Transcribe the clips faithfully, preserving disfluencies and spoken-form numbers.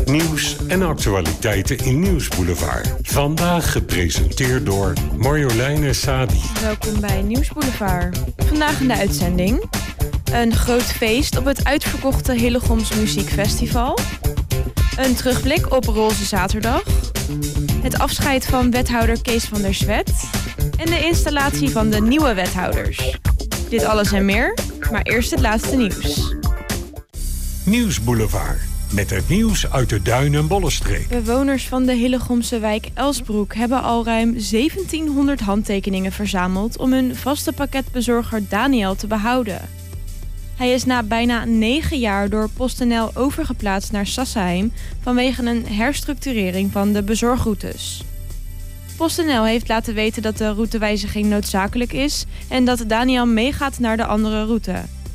Nieuws en actualiteiten in Nieuwsboulevard. Vandaag gepresenteerd door Marjoleine Sadi. Welkom bij Nieuwsboulevard. Vandaag in de uitzending een groot feest op het uitverkochte Hillegoms Muziekfestival. Een terugblik op Roze Zaterdag. Het afscheid van wethouder Kees van der Swet. En de installatie van de nieuwe wethouders. Dit alles en meer, maar eerst het laatste nieuws. Nieuwsboulevard. Met het nieuws uit de Duin- en Bollenstreek. Bewoners van de Hillegomse wijk Elsbroek hebben al ruim zeventienhonderd handtekeningen verzameld om hun vaste pakketbezorger Daniel te behouden. Hij is na bijna negen jaar door PostNL overgeplaatst naar Sassenheim vanwege een herstructurering van de bezorgroutes. PostNL heeft laten weten dat de routewijziging noodzakelijk is en dat Daniel meegaat naar de andere route.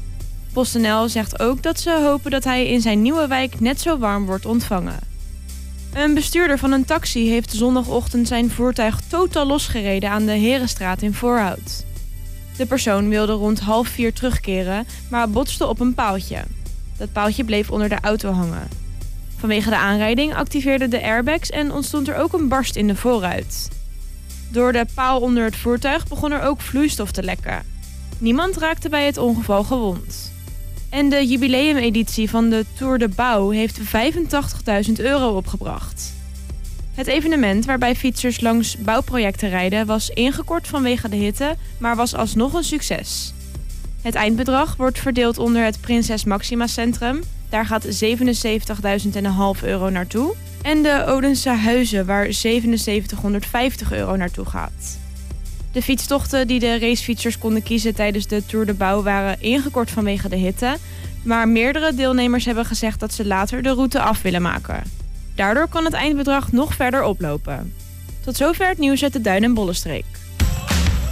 PostNL zegt ook dat ze hopen dat hij in zijn nieuwe wijk net zo warm wordt ontvangen. Een bestuurder van een taxi heeft zondagochtend zijn voertuig totaal losgereden aan de Herenstraat in Voorhout. De persoon wilde rond half vier terugkeren, maar botste op een paaltje. Dat paaltje bleef onder de auto hangen. Vanwege de aanrijding activeerden de airbags en ontstond er ook een barst in de voorruit. Door de paal onder het voertuig begon er ook vloeistof te lekken. Niemand raakte bij het ongeval gewond. En de jubileumeditie van de Tour de Bouw heeft vijfentachtigduizend euro opgebracht. Het evenement waarbij fietsers langs bouwprojecten rijden was ingekort vanwege de hitte, maar was alsnog een succes. Het eindbedrag wordt verdeeld onder het Prinses Maxima Centrum, daar gaat zevenenzeventigduizend vijfhonderd euro naartoe, en de Odense Huizen waar zevenenzeventighonderdvijftig euro naartoe gaat. De fietstochten die de racefietsers konden kiezen tijdens de Tour de Bouw waren ingekort vanwege de hitte, maar meerdere deelnemers hebben gezegd dat ze later de route af willen maken. Daardoor kan het eindbedrag nog verder oplopen. Tot zover het nieuws uit de Duin- en Bollenstreek.